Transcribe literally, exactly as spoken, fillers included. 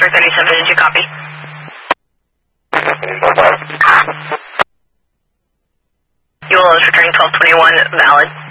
Victor thirty-seven, did you copy? U L O is returning twelve twenty-one, valid.